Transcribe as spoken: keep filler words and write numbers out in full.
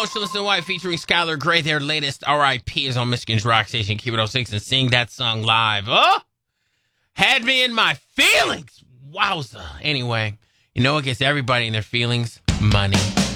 Motionless in White featuring Skylar Grey. Their latest R I P is on Michigan's Rock Station. Keep it oh six and sing that song live. Oh! Had me in my feelings. Wowza. Anyway, you know what gets everybody in their feelings? Money.